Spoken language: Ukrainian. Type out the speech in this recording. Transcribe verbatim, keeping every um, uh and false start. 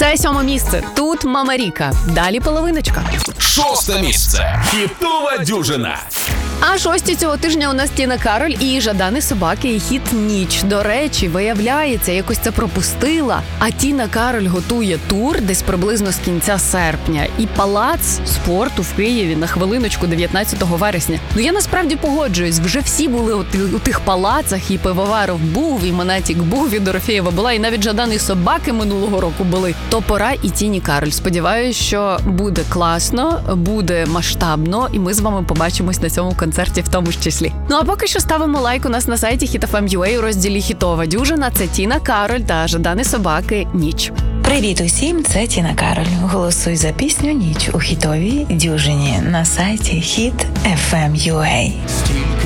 Це сьоме місце. Тут Мама Ріка. Далі половиночка. Шосте місце. Хітова дюжина. А шості цього тижня у нас Тіна Кароль і Жадани Собаки і хіт «Ніч». До речі, виявляється, якось це пропустила. А Тіна Кароль готує тур десь приблизно з кінця серпня. І палац спорту в Києві на хвилиночку дев'ятнадцятого вересня. Ну я насправді погоджуюсь, вже всі були у, у тих палацах, і Пивоваров був, і Монатік був, і Дорофєєва була, і навіть Жадани Собаки минулого року були. То пора і Тіні Кароль. Сподіваюсь, що буде класно, буде масштабно, і ми з вами побачимось на цьому концерті. концерті в тому ж числі. Ну а поки що ставимо лайк у нас на сайті хіт еф ем точка ю а у розділі «Хітова дюжина». Це Тіна Кароль та Жадани Собаки «Ніч». Привіт усім, це Тіна Кароль. Голосуй за пісню «Ніч» у хітовій дюжині на сайті хіт еф ем точка ю а.